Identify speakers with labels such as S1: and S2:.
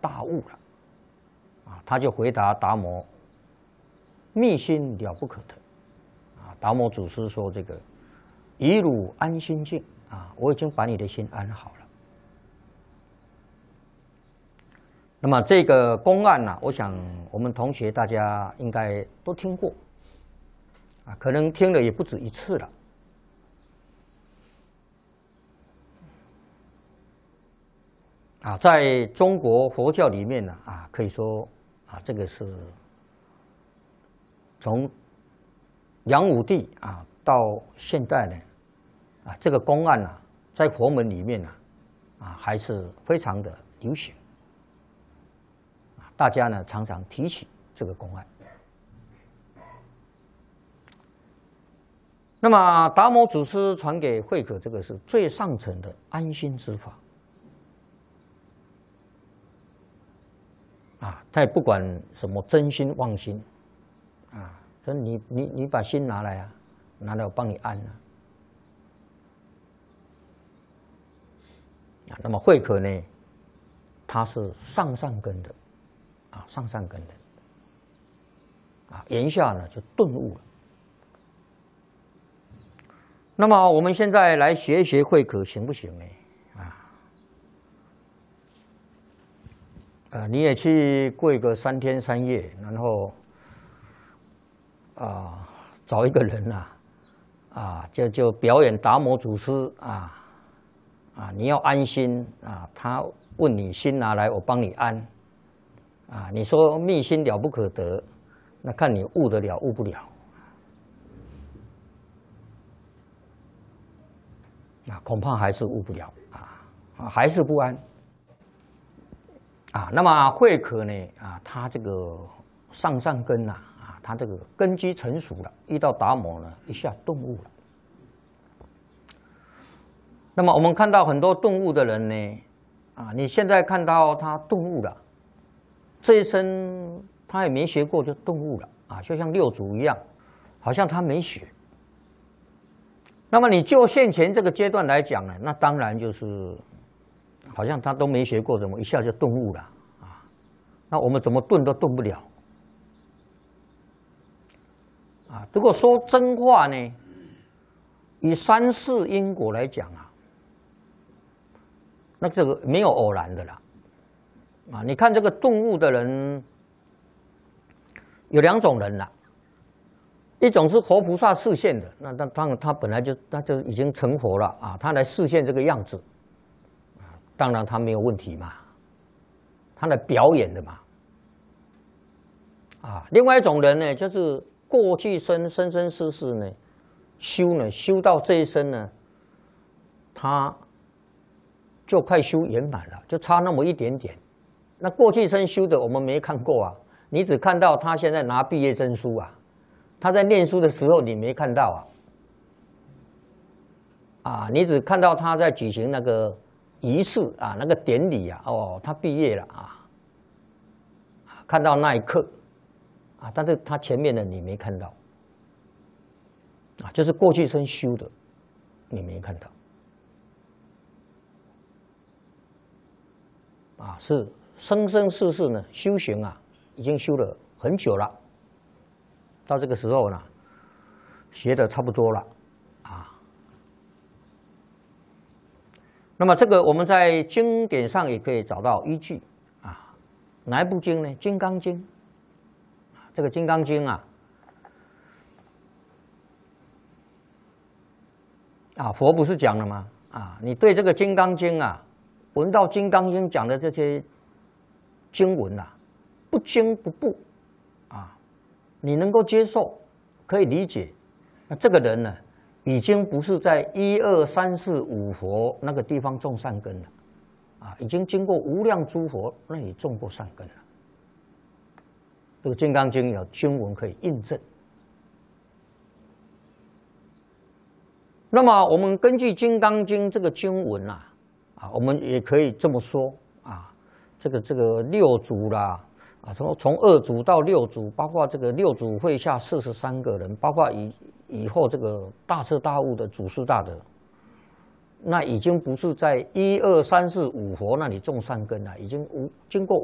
S1: 大悟了，啊，他就回答达摩：密心了不可得，啊，达摩祖师说这个以汝安心境啊，我已经把你的心安好了。那么这个公案呢，我想我们同学大家应该都听过，啊，可能听了也不止一次了。啊，在中国佛教里面呢，啊，可以说啊，这个是从梁武帝啊到现在呢，啊，这个公案呢，在佛门里面呢，啊，还是非常的流行。大家呢常常提起这个公案。那么达摩祖师传给慧可这个是最上层的安心之法。啊，他也不管什么真心妄心，啊，说你把心拿来啊，拿来我帮你安啊。啊，那么慧可呢，他是上根的。啊，上根的，啊，言下呢就顿悟了。那么我们现在来学一学慧可行不行呢？啊，你也去过一个3天3夜，然后啊找一个人啊就表演达摩祖师啊你要安心啊，他问你心拿来，我帮你安。啊，你说密心了不可得，那看你悟得了悟不了。啊，恐怕还是悟不了啊，还是不安。啊，那么慧可呢？啊，他这个上根呐，啊，他这个根基成熟了，遇到达摩呢，一下顿悟了。那么我们看到很多顿悟的人呢，啊，你现在看到他顿悟了。这一生他也没学过就顿悟了啊，就像六祖一样，好像他没学。那么你就现前这个阶段来讲呢，那当然就是好像他都没学过，怎么一下就顿悟了啊？那我们怎么顿都顿不了啊？如果说真话呢，以3世因果来讲啊，那这个没有偶然的啦。啊，你看这个顿悟的人有2种人啦，一种是活菩萨示现的，那当然他本来就已经成佛了啊，他来示现这个样子，当然他没有问题嘛，他来表演的嘛。啊，另外一种人呢，就是过去生世呢修到这一生呢，他就快修圆满了，就差那么一点点。那过去生修的我们没看过啊，你只看到他现在拿毕业证书啊，他在念书的时候你没看到啊，你只看到他在举行那个仪式啊，那个典礼啊，哦，他毕业了啊，看到那一刻啊，但是他前面的你没看到啊，就是过去生修的你没看到啊，是。生世呢，修行啊，已经修了很久了。到这个时候呢，学的差不多了啊。那么这个我们在经典上也可以找到依据啊。哪一部经呢？《金刚经》。这个《金刚经》佛不是讲了吗？啊，你对这个《金刚经》闻到《金刚经》讲的这些经文不惊不怖啊，你能够接受，可以理解，那这个人呢，已经不是在1、2、3、4、5佛那个地方种善根了啊，已经经过无量诸佛那里种过善根了。这个《金刚经》有经文可以印证。那么我们根据《金刚经》这个经文我们也可以这么说啊，这个六祖啦从2祖到6祖，包括这个6祖会下43个人，包括以后这个大彻大悟的祖师大德，那已经不是在1、2、3、4、5佛那里种善根了，已经经过